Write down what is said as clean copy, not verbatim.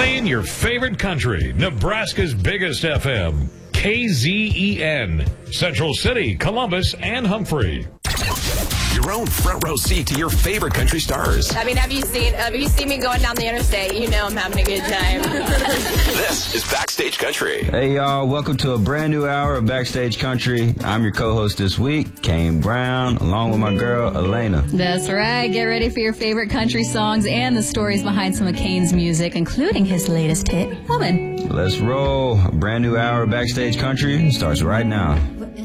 Playing your favorite country, Nebraska's biggest FM, KZEN, Central City, Columbus, and Humphrey. Your own front row seat to your favorite country stars. I mean, have you seen me going down the interstate? You know I'm having a good time. This is Backstage Country. Hey, y'all. Welcome to a brand new hour of Backstage Country. I'm your co-host this week, Kane Brown, along with my girl, Elena. That's right. Get ready for your favorite country songs and the stories behind some of Kane's music, including his latest hit, Woman. Let's roll. A brand new hour of Backstage Country starts right now.